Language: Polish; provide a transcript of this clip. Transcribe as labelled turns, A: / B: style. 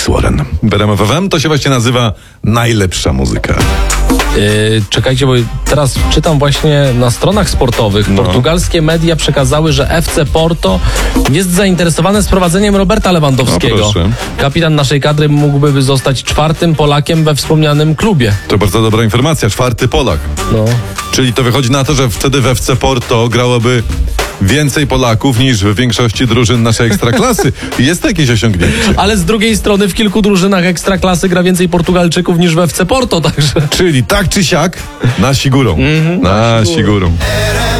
A: Alex Warren. W RMF FM to się właśnie nazywa najlepsza muzyka.
B: Czekajcie, bo teraz czytam właśnie na stronach sportowych. Portugalskie media przekazały, że FC Porto jest zainteresowane sprowadzeniem Roberta Lewandowskiego.
A: No proszę.
B: Kapitan naszej kadry mógłby zostać 4. Polakiem we wspomnianym klubie.
A: To bardzo dobra informacja, 4. Polak.
B: No.
A: Czyli to wychodzi na to, że wtedy w FC Porto grałoby więcej Polaków niż w większości drużyn naszej ekstraklasy. Jest to jakieś osiągnięcie.
B: Ale z drugiej strony w kilku drużynach ekstraklasy gra więcej Portugalczyków niż w FC Porto, także...
A: Czyli tak czy siak, nasi górą. Nasi górą.